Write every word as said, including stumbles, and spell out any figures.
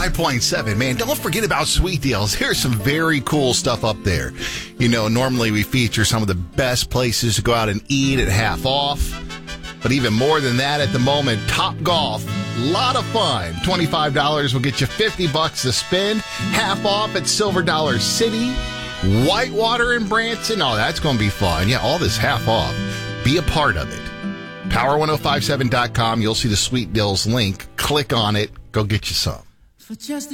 five point seven. Man, don't forget about Sweet Deals. Here's some very cool stuff up there. You know, normally we feature some of the best places to go out and eat at half off. But even more than that at the moment, Top Golf. Lot of fun. twenty-five dollars will get you fifty bucks to spend. Half off at Silver Dollar City. Whitewater in Branson. Oh, that's going to be fun. Yeah, all this half off. Be a part of it. power ten fifty-seven dot com. You'll see the Sweet Deals link. Click on it. Go get you some. For just